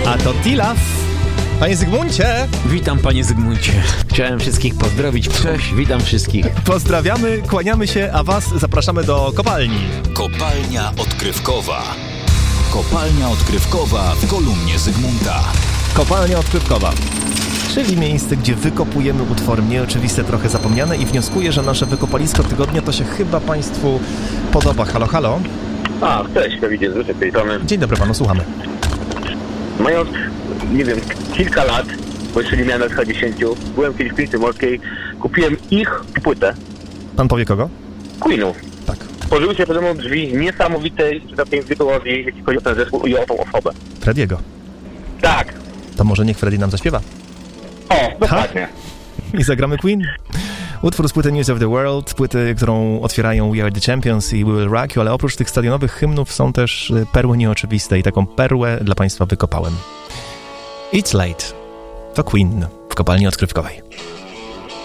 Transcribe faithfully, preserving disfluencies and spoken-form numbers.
A to Tilaf. Panie Zygmuncie! Witam, panie Zygmuncie. Chciałem wszystkich pozdrowić. Cześć, witam wszystkich. Pozdrawiamy, kłaniamy się, a was zapraszamy do kopalni. Kopalnia odkrywkowa. Kopalnia odkrywkowa w kolumnie Zygmunta. Kopalnia odkrywkowa, czyli miejsce, gdzie wykopujemy utwory nieoczywiste, trochę zapomniane i wnioskuję, że nasze wykopalisko tygodnia to się chyba państwu podoba. Halo, halo. A, cześć, Dawidzie, z tej strony. Dzień dobry panu, słuchamy. Mając, nie wiem, kilka lat, bo jeszcze nie miałem lat chyba dziesięciu, byłem kiedyś w Piłce Morskiej, kupiłem ich płytę. Pan powie kogo? Queenów. Tak. Otworzyły się przede mną drzwi niesamowitej, że tak powiem, wirtuozji, jeśli chodzi o ten zespół i o tą osobę. Frediego. Tak. To może niech Freddy nam zaśpiewa. O, dokładnie. I zagramy Queen. Utwór z płyty News of the World, płyty, którą otwierają We Are the Champions i We Will Rock You, ale oprócz tych stadionowych hymnów są też perły nieoczywiste i taką perłę dla państwa wykopałem. It's Late. To Queen w kopalni odkrywkowej.